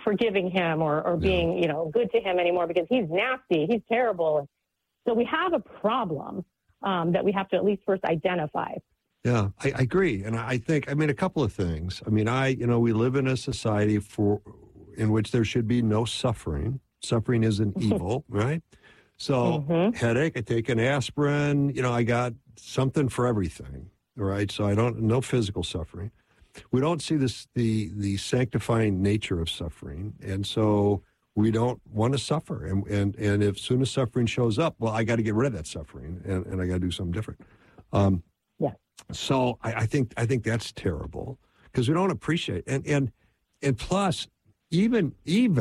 forgiving him or being, good to him anymore because he's nasty, he's terrible. So we have a problem that we have to at least first identify. Yeah, I agree. And I think, a couple of things. We live in a society in which there should be no suffering. Suffering isn't evil, right? So headache, I take an aspirin, I got something for everything, right? So no physical suffering. We don't see the sanctifying nature of suffering. And so we don't want to suffer. And if soon as suffering shows up, well, I got to get rid of that suffering and I got to do something different. So I think that's terrible because we don't appreciate and plus even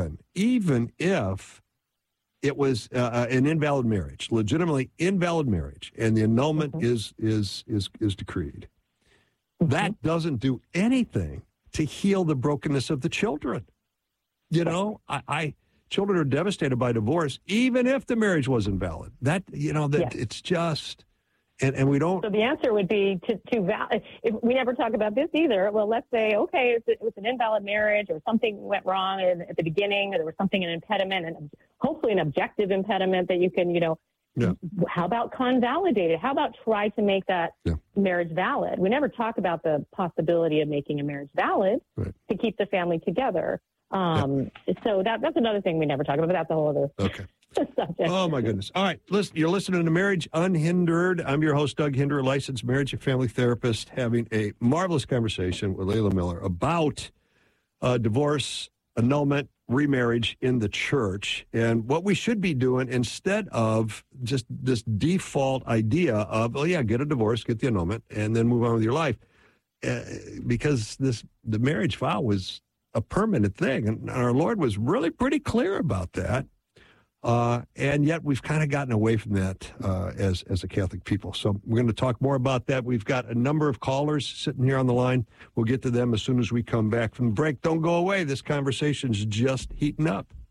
if it was an invalid marriage, legitimately invalid marriage, and the annulment is decreed, that doesn't do anything to heal the brokenness of the children. Children are devastated by divorce, even if the marriage was invalid. It's just. And we don't. So the answer would be if we never talk about this either. Well, let's say, okay, it was an invalid marriage or something went wrong at the beginning, or there was an impediment, and hopefully an objective impediment that you can, how about convalidate it? How about try to make that marriage valid? We never talk about the possibility of making a marriage valid to keep the family together. So that's another thing we never talk about, but that's a whole other subject. Oh, my goodness. All right. Listen, you're listening to Marriage Unhindered. I'm your host, Doug Hinder, licensed marriage and family therapist, having a marvelous conversation with Layla Miller about divorce, annulment, remarriage in the church, and what we should be doing instead of just this default idea of, get a divorce, get the annulment, and then move on with your life. Because the marriage vow was a permanent thing, and our Lord was really pretty clear about that. And yet we've kind of gotten away from that as a Catholic people. So we're going to talk more about that. We've got a number of callers sitting here on the line. We'll get to them as soon as we come back from the break. Don't go away. This conversation's just heating up.